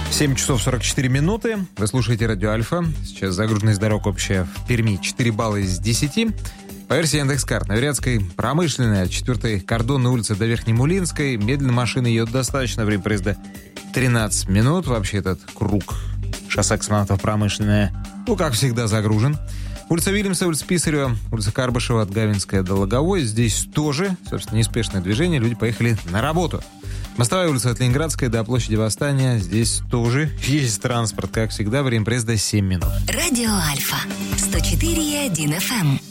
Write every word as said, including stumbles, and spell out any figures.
семь часов сорок четыре минуты. Вы слушаете радио Альфа. Сейчас загруженность дорог общая в Перми четыре балла из десяти. По версии Яндекс.Карт, на Вятской промышленная, от четвертой Кордонной улицы до Верхнемулинской. Медленно машины едут достаточно. Время проезда тринадцать минут. Вообще этот круг шоссе космонавтов промышленная, ну, как всегда, загружен. Улица Вильямса, улица Писарева, улица Карбышева от Гавинской до Логовой. Здесь тоже, собственно, неспешное движение. Люди поехали на работу. Мостовая улица от Ленинградской до площади Восстания. Здесь тоже есть транспорт, как всегда. Время проезда семь минут. Радио Альфа. сто четыре и один эф эм.